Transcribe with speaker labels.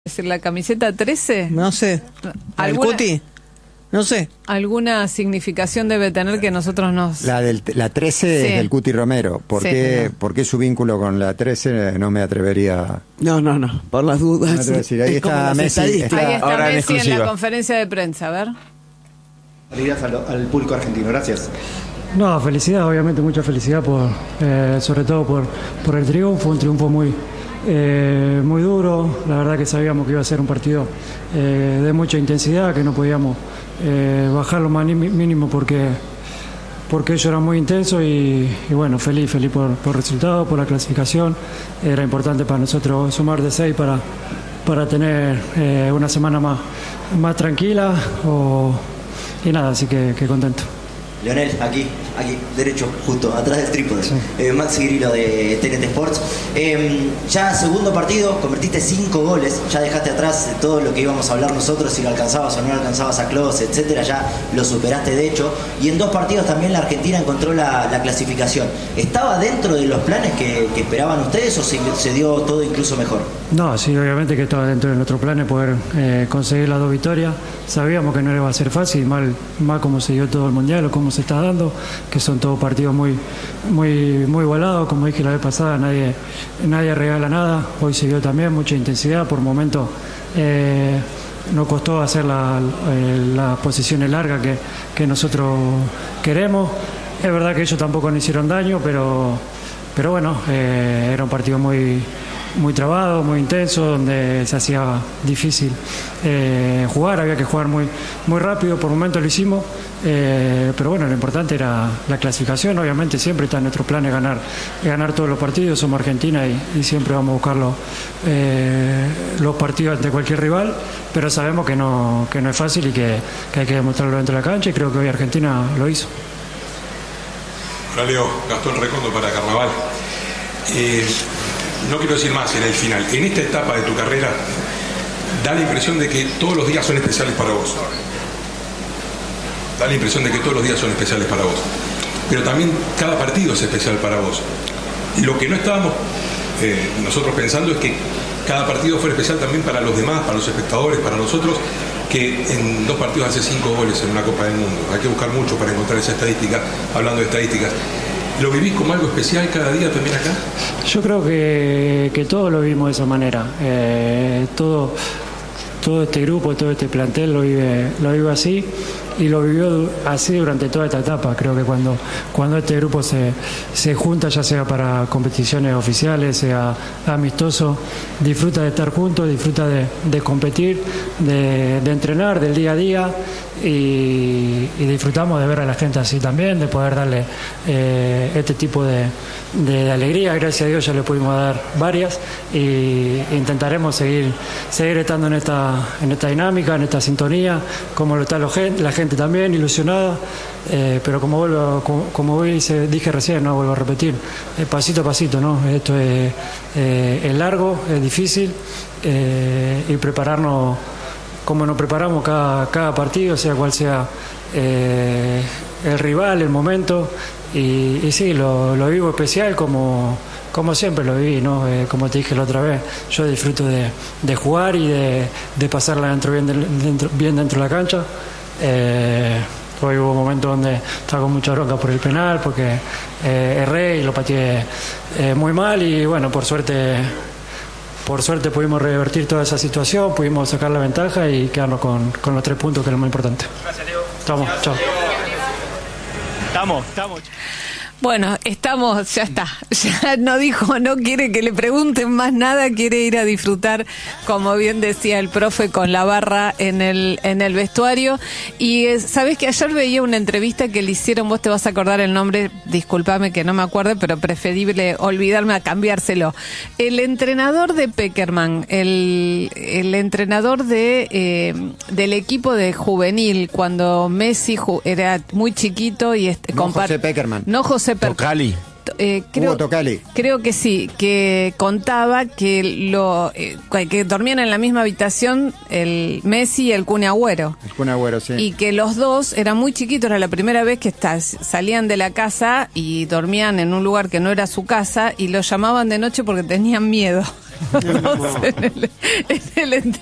Speaker 1: Es decir, la camiseta 13.
Speaker 2: No sé. ¿El Cuti? No sé.
Speaker 1: ¿Alguna significación debe tener que nosotros nos...?
Speaker 3: La 13
Speaker 1: Sí.
Speaker 3: es del Cuti Romero. ¿Por qué su vínculo con la 13 no me atrevería?
Speaker 2: No, por las dudas.
Speaker 3: No te voy a decir. Ahí
Speaker 2: Es como
Speaker 3: está
Speaker 2: las
Speaker 3: Messi.
Speaker 2: estadísticas.
Speaker 1: Ahí está
Speaker 4: ahora en
Speaker 1: Messi en la
Speaker 4: exclusiva.
Speaker 1: conferencia de prensa, a ver.
Speaker 5: Felicidades al público argentino, gracias.
Speaker 6: No, felicidad, obviamente mucha felicidad sobre todo por el triunfo, un triunfo muy duro. La verdad que sabíamos que iba a ser un partido de mucha intensidad, que no podíamos bajar lo más mínimo porque ellos eran muy intensos y bueno, feliz por el resultado, por la clasificación. Era importante para nosotros sumar de 6 para tener una semana más tranquila y nada, así que contento.
Speaker 7: Leonel, aquí, derecho, justo, atrás del trípode.
Speaker 6: Sí.
Speaker 7: Maxi Grillo de TNT Sports. Ya segundo partido, convertiste 5 goles, ya dejaste atrás todo lo que íbamos a hablar nosotros, si lo alcanzabas o no alcanzabas a Klose, etcétera, ya lo superaste de hecho. Y en 2 partidos también la Argentina encontró la clasificación. ¿Estaba dentro de los planes que esperaban ustedes o se dio todo incluso mejor?
Speaker 6: No, sí, obviamente que estaba dentro de nuestros planes poder conseguir las 2 victorias. Sabíamos que no iba a ser fácil, mal como se dio todo el Mundial o cómo se está dando, que son todos partidos muy igualados. Como dije la vez pasada, nadie regala nada. Hoy se vio también mucha intensidad, por momentos nos costó hacer las posiciones largas que nosotros queremos. Es verdad que ellos tampoco nos hicieron daño, pero bueno, era un partido muy trabado, muy intenso, donde se hacía difícil jugar, había que jugar muy rápido, por momentos lo hicimos, pero bueno, lo importante era la clasificación. Obviamente siempre está en nuestros planes ganar todos los partidos, somos Argentina y siempre vamos a buscar los partidos ante cualquier rival, pero sabemos que no es fácil y que hay que demostrarlo dentro de la cancha, y creo que hoy Argentina lo hizo.
Speaker 8: Hola Leo, Gastón Recondo para Carnaval. No quiero decir más en el final. En esta etapa de tu carrera, da la impresión de que todos los días son especiales para vos. Da la impresión de que todos los días son especiales para vos. Pero también cada partido es especial para vos. Lo que no estábamos nosotros pensando es que cada partido fuera especial también para los demás, para los espectadores, para nosotros, que en 2 partidos hace 5 goles en una Copa del Mundo. Hay que buscar mucho para encontrar esa estadística, hablando de estadísticas. ¿Lo vivís como algo especial cada día también acá?
Speaker 6: Yo creo que todos lo vimos de esa manera. Todo este grupo, todo este plantel lo vive así, y lo vivió así durante toda esta etapa. Creo que cuando este grupo se junta, ya sea para competiciones oficiales, sea amistoso, disfruta de estar juntos, disfruta de competir, de entrenar, del día a día, y disfrutamos de ver a la gente así también, de poder darle este tipo de alegría. Gracias a Dios ya le pudimos dar varias, y intentaremos seguir estando en esta dinámica, en esta sintonía, como lo está la gente también ilusionada, pero como dije recién, no vuelvo a repetir, pasito a pasito, ¿no? Esto es largo, es difícil, y prepararnos como nos preparamos cada partido, sea cual sea el rival, el momento, y sí, lo vivo especial como siempre lo viví, ¿no? Como te dije la otra vez, yo disfruto de jugar y de pasarla bien dentro de la cancha. Hoy hubo momentos donde estaba con mucha bronca por el penal, porque erré y lo pateé muy mal, y bueno, por suerte pudimos revertir toda esa situación, pudimos sacar la ventaja y quedarnos con los 3 puntos, que es lo más importante.
Speaker 4: Gracias, Leo.
Speaker 6: Estamos, chao.
Speaker 4: Estamos.
Speaker 1: Bueno, ya está. Ya no quiere que le pregunten más nada, quiere ir a disfrutar, como bien decía el profe, con la barra en el vestuario. Y sabés que ayer veía una entrevista que le hicieron, vos te vas a acordar el nombre, discúlpame que no me acuerdo, pero preferible olvidarme a cambiárselo. El entrenador de Pekerman, el entrenador del equipo de juvenil, cuando Messi era muy chiquito y
Speaker 3: No José Pekerman.
Speaker 1: No José
Speaker 4: Tocali.
Speaker 3: Hugo Tocali.
Speaker 1: Creo que sí, que contaba que que dormían en la misma habitación el Messi y el Kun Agüero.
Speaker 3: El Kun Agüero, sí.
Speaker 1: Y que los dos eran muy chiquitos, era la primera vez que salían de la casa y dormían en un lugar que no era su casa y los llamaban de noche porque tenían miedo. En el